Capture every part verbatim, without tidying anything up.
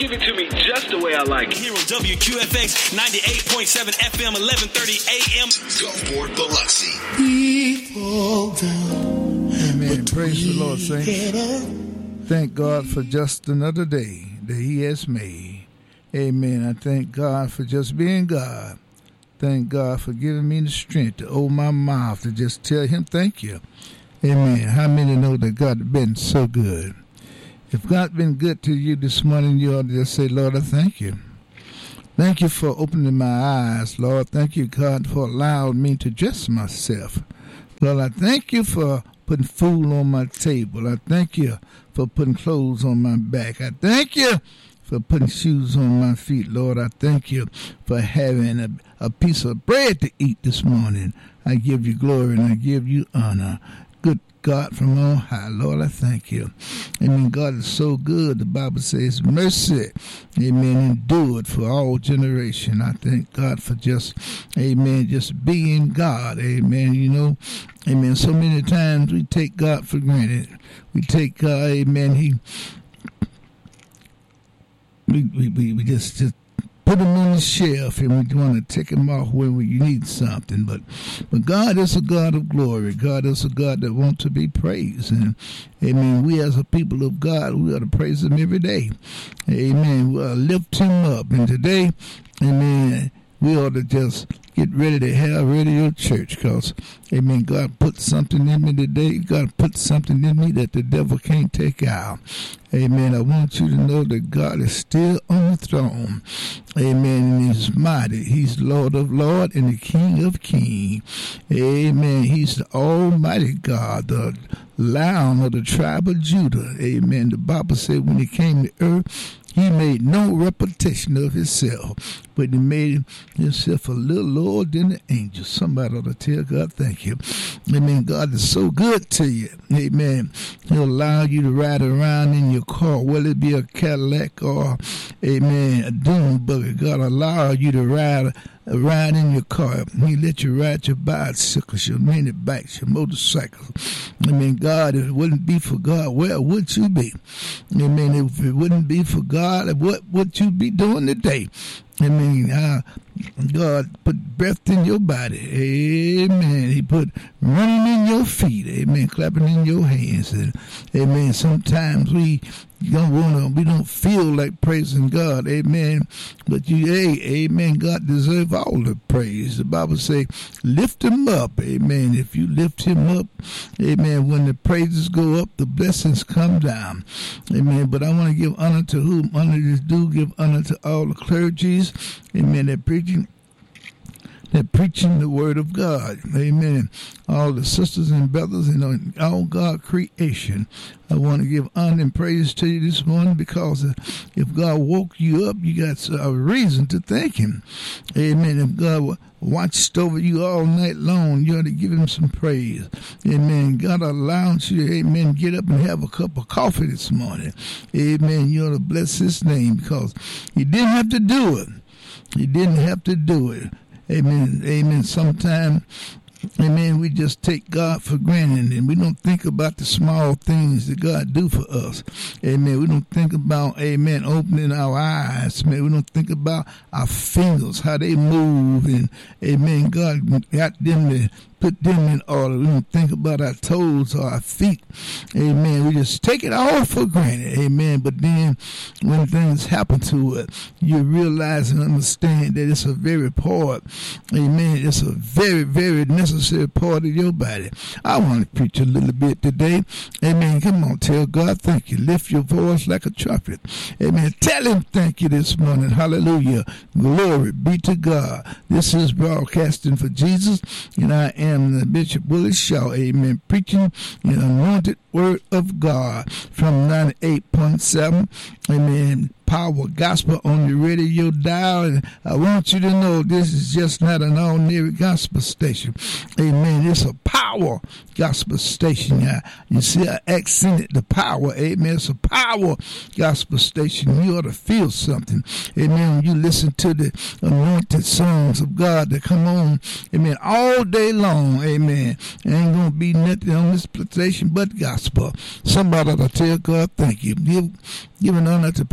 Give it to me just the way I like it. Here on W Q F X ninety-eight point seven F M, eleven thirty A M. Gulfport, Biloxi. People down. Amen. Praise the Lord, saints. Thank God for just another day that He has made. Amen. I thank God for just being God. Thank God for giving me the strength to open my mouth to just tell Him thank you. Amen. How many know that God has been so good? If God been good to you this morning, you ought to just say, Lord, I thank you. Thank you for opening my eyes, Lord. Thank you, God, for allowing me to dress myself. Lord, I thank you for putting food on my table. I thank you for putting clothes on my back. I thank you for putting shoes on my feet. Lord, I thank you for having a, a piece of bread to eat this morning. I give you glory and I give you honor. Good God from on high, Lord, I thank you. Amen. God is so good. The Bible says mercy, amen, endured for all generation. I thank God for just, amen, just being God. Amen. You know, amen. So many times we take God for granted. We take God, amen, He we we, we, we just, just put him on the shelf and we want to take him off when we need something. But but God is a God of glory. God is a God that wants to be praised. And amen, we as a people of God, we ought to praise Him every day. Amen. We ought to lift Him up. And today, amen, we ought to just get ready to have Radio Church because, amen, God put something in me today. God put something in me that the devil can't take out. Amen. I want you to know that God is still on the throne. Amen. And He's mighty. He's Lord of Lords and the King of Kings. Amen. He's the Almighty God, the Lion of the tribe of Judah. Amen. The Bible said when He came to earth, He made no repetition of Himself, but He made Himself a little lower than the angels. Somebody ought to tell God, thank you. Amen. God is so good to you. Amen. He'll allow you to ride around in your car, whether it be a Cadillac or, amen, a dune buggy. God allow you to ride ride in your car. He let you ride your bicycles, your mini bikes, your motorcycles. I mean, God, if it wouldn't be for God, where would you be? I mean, if it wouldn't be for God, what would you be doing today? I mean, uh, God put breath in your body. Amen. He put running in your feet. Amen. Clapping in your hands. And, amen. Sometimes we don't wanna, we don't feel like praising God. Amen. But you, hey, amen. God deserves all the praise. The Bible says, lift Him up. Amen. If you lift Him up, amen, when the praises go up, the blessings come down. Amen. But I want to give honor to whom honor is due. Give honor to all the clergies. Amen. They're preaching. They're preaching the word of God. Amen. All the sisters and brothers and all God creation. I want to give honor and praise to you this morning because if God woke you up, you got a reason to thank Him. Amen. If God watched over you all night long, you ought to give Him some praise. Amen. God allowed you to, amen, get up and have a cup of coffee this morning. Amen. You ought to bless His name because He didn't have to do it. He didn't have to do it. Amen. Amen. Sometimes, amen, we just take God for granted and we don't think about the small things that God do for us. Amen. We don't think about, amen, opening our eyes. Man, we don't think about our fingers, how they move. And, amen, God got them to put them in order. We don't think about our toes or our feet. Amen. We just take it all for granted. Amen. But then when things happen to it, you realize and understand that it's a very part. Amen. It's a very, very necessary part of your body. I want to preach a little bit today. Amen. Come on, tell God thank you. Lift your voice like a trumpet. Amen. Tell Him thank you this morning. Hallelujah. Glory be to God. This is Broadcasting for Jesus, and I am the Bishop Willie Shaw, amen, preaching the anointed word of God from ninety-eight point seven, amen, Power Gospel on the radio dial. And I want you to know this is just not an ordinary gospel station. Amen. It's a power gospel station. Yeah. You see, I accented the power. Amen. It's a power gospel station. You ought to feel something. Amen. When you listen to the anointed songs of God that come on, amen, all day long. Amen. There ain't going to be nothing on this station but gospel. Somebody ought to tell God thank you. Give, give an honor to Pastor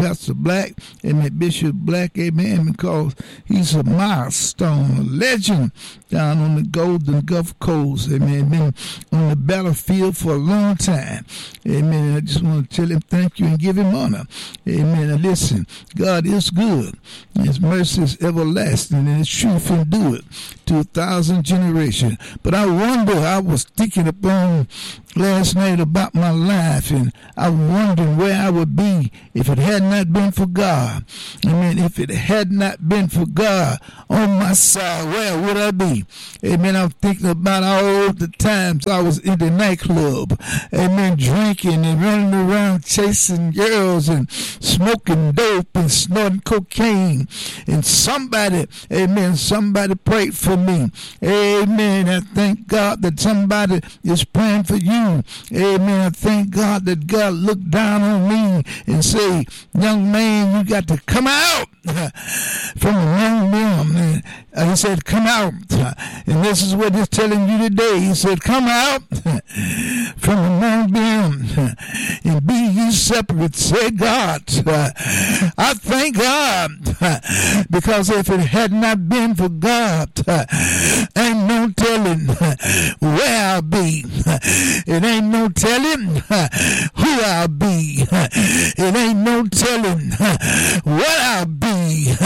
Black, amen, Bishop Black, amen, because he's a milestone, a legend down on the Golden Gulf Coast, amen, been on the battlefield for a long time, amen. I just want to tell him thank you and give him honor, amen. Now listen, God is good, his mercy is everlasting, and his truth endure it to a thousand generations. But I wonder, I was thinking upon last night about my life, and I was wondering where I would be if it had not been for God. I mean, if it had not been for God on my side, where would I be? Amen. I'm thinking about all the times I was in the nightclub, amen, drinking and running around chasing girls and smoking dope and snorting cocaine. And somebody, amen, somebody prayed for me. Amen. I thank God that somebody is praying for you. Amen. I thank God that God looked down on me and say, young man, you got to come out from among them. And he said, come out. And this is what he's telling you today. He said, come out from among them and be ye separate. Say, God, I thank God, because if it had not been for God, ain't no telling where I'll be. It ain't no telling who I'll be. It ain't no telling what I'll be.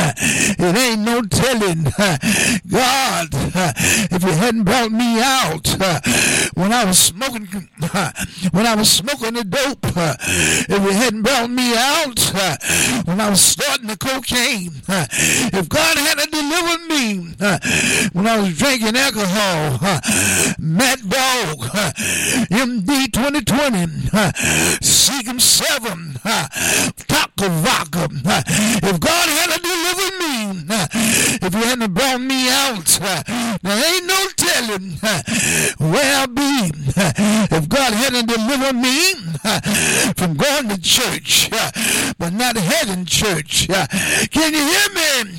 It ain't no telling, God, if you hadn't brought me out when I was smoking, when I was smoking the dope, if you hadn't brought me out when I was starting the cocaine, if God hadn't delivered me when I was drinking alcohol, Mad Dog, M D twenty twenty, Seagum seven, Taco Vodka, if God hadn't delivered me, if you hadn't brought me out, there ain't no telling where I'll be. If God hadn't delivered me from going to church, but not heading church. Can you hear me?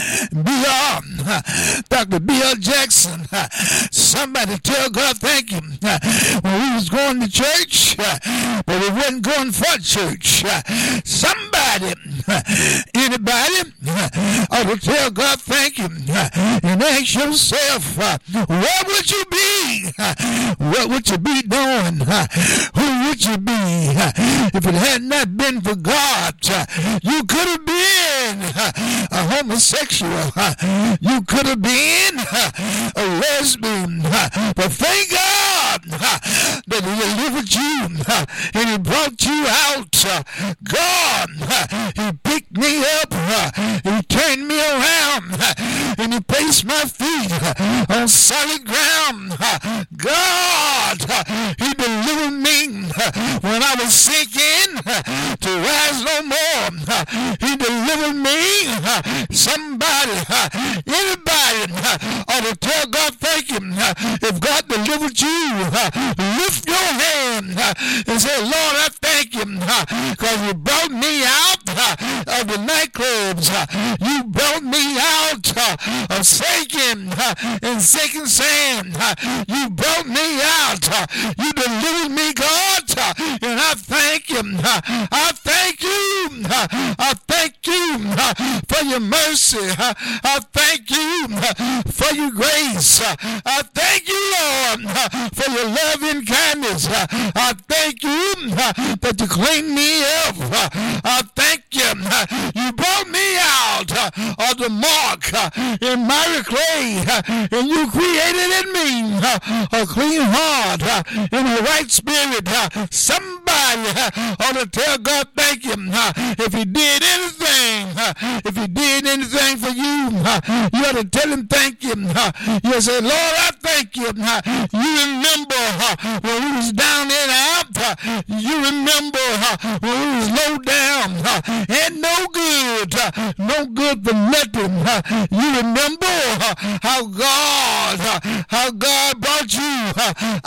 B R, Doctor B R Jackson, somebody tell God thank you. When we was going to church, but we wasn't going for church. Somebody, anybody, ought to tell God thank you and ask yourself, where would you be? What would you be doing? Who would you be? If it had not been for God, you could have been a homosexual. You could have been a lesbian. But thank God that he delivered you and he brought you out. God, he picked me up, he turned me around, and he placed my feet on solid ground. God, he delivered me when I was sinking to rise no more. He delivered me. Somebody, anybody ought to tell God thank you. If God delivered you, lift your hand and say, Lord, I thank you because you brought me out of the nightclubs. You brought me out of sinking and sinking sand. You brought me out. You delivered me, God, and I thank you. I thank you. I thank you for your mercy. I thank you for your grace. I thank you, Lord, for your loving kindness. I thank you that you cleaned me up. I thank you. You brought me out of the mark in miry clay, and you created in me a clean heart and a right spirit. Somebody ought to tell God thank you. If he did anything, if he did anything for you, you ought to tell him thank you. You say, Lord, I thank you. You remember when we was down and out. You remember when we was low down and no good, no good for nothing. You remember how God, how God brought you